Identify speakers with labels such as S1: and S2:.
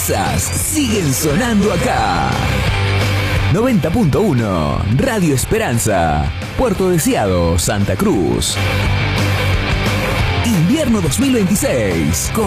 S1: Esas siguen sonando acá. 90.1 Radio Esperanza, Puerto Deseado, Santa Cruz. Invierno 2026 con